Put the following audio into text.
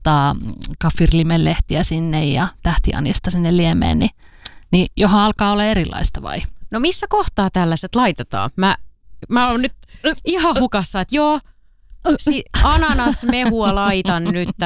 laittaa kaffirlimelehtiä sinne ja tähtianista sinne liemeen, niin johon alkaa olla erilaista vai? No missä kohtaa tällaiset laitetaan? Mä oon nyt ihan hukassa, että joo, ananasmehua laitan nyt